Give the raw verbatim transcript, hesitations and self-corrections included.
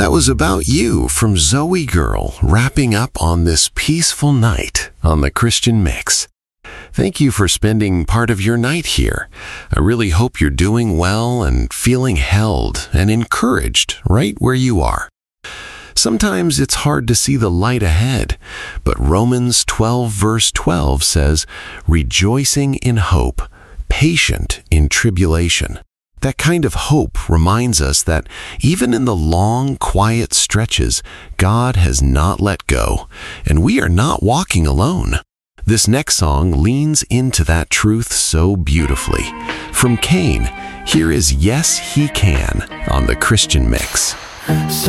That was About You from Zoe Girl, wrapping up on this peaceful night on the Christian Mix. Thank you for spending part of your night here. I really hope you're doing well and feeling held and encouraged right where you are. Sometimes it's hard to see the light ahead, but Romans twelve verse twelve says, rejoicing in hope, patient in tribulation. That kind of hope reminds us that even in the long, quiet stretches, God has not let go, and we are not walking alone. This next song leans into that truth so beautifully. From Cain, here is Yes, He Can on the Christian Mix. So